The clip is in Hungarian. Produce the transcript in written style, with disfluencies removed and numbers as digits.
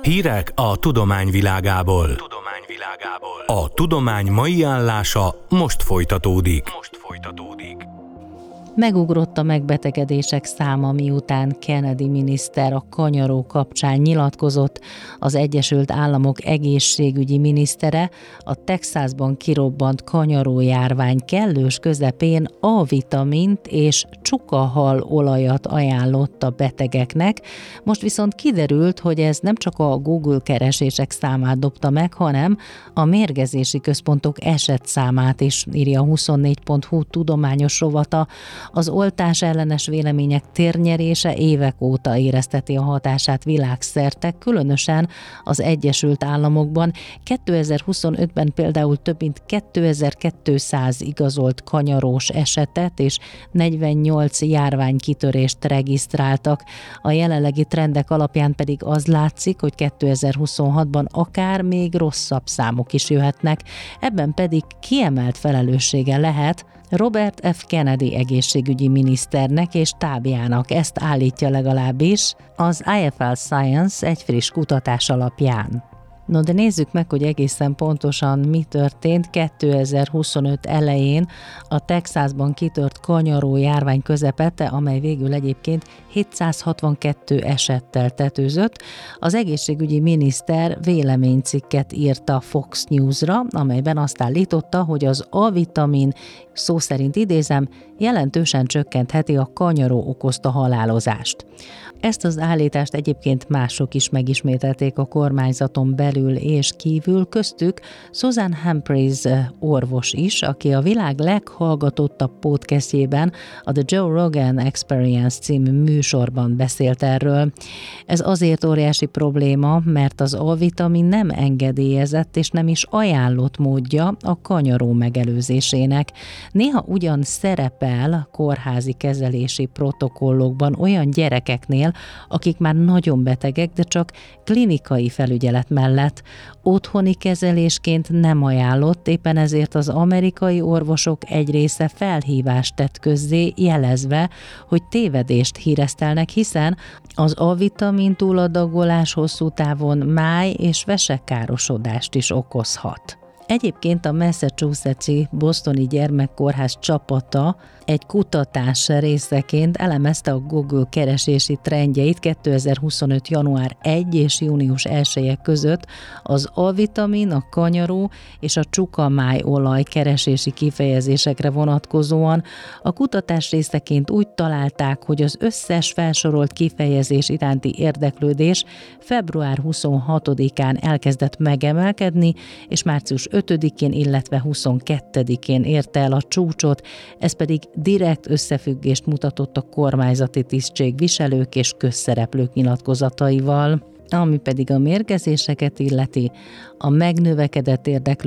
Hírek a tudomány világából. A tudomány mai állása most folytatódik. Megugrott a megbetegedések száma, miután Kennedy miniszter a kanyaró kapcsán nyilatkozott. Az Egyesült Államok egészségügyi minisztere a Texasban kirobbant kanyarójárvány kellős közepén A-vitamint és csukahal olajat ajánlott a betegeknek. Most viszont kiderült, hogy ez nem csak a Google keresések számát dobta meg, hanem a mérgezési központok esetszámát is, írja a 24.hu tudományos rovata. Az oltás ellenes vélemények térnyerése évek óta érezteti a hatását világszerte, különösen az Egyesült Államokban. 2025-ben például több mint 2200 igazolt kanyarós esetet és 48 járványkitörést regisztráltak. A jelenlegi trendek alapján pedig az látszik, hogy 2026-ban akár még rosszabb számok is jöhetnek. Ebben pedig kiemelt felelőssége lehet Robert F. Kennedy egészségügyi miniszternek és stábjának, ezt állítja legalábbis az IFL Science egy friss kutatás alapján. No, de nézzük meg, hogy egészen pontosan mi történt 2025 elején a Texasban kitört kanyaró járvány közepette, amely végül egyébként 762 esettel tetőzött. Az egészségügyi miniszter véleménycikket írt a Fox News-ra, amelyben azt állította, hogy az A-vitamin, szó szerint idézem, jelentősen csökkentheti a kanyaró okozta halálozást. Ezt az állítást egyébként mások is megismételték a kormányzaton belül és kívül, köztük Susan Humphries orvos is, aki a világ leghallgatottabb podcastjében, a The Joe Rogan Experience című műsorban beszélt erről. Ez azért óriási probléma, mert az A-vitamin nem engedélyezett és nem is ajánlott módja a kanyaró megelőzésének. Néha ugyan szerepel kórházi kezelési protokollokban olyan gyerekeknél, akik már nagyon betegek, de csak klinikai felügyelet mellett. Otthoni kezelésként nem ajánlott, éppen ezért az amerikai orvosok egy része felhívást tett közzé, jelezve, hogy tévedést híresztelnek, hiszen az A-vitamin túladagolás hosszú távon máj- és vesekárosodást is okozhat. Egyébként a Massachusetts-i Bostoni Gyermekkórház csapata egy kutatás részeként elemezte a Google keresési trendjeit 2025. január 1 és június 1 között az A-vitamin, a kanyaró és a csukamájolaj keresési kifejezésekre vonatkozóan. A kutatás részeként úgy találták, hogy az összes felsorolt kifejezés iránti érdeklődés február 26-án elkezdett megemelkedni, és március 5-én, illetve 22-én érte el a csúcsot, ez pedig direkt összefüggést mutatott a kormányzati tisztségviselők és közszereplők nyilatkozataival. Ami pedig a mérgezéseket illeti, a megnövekedett érdeklődés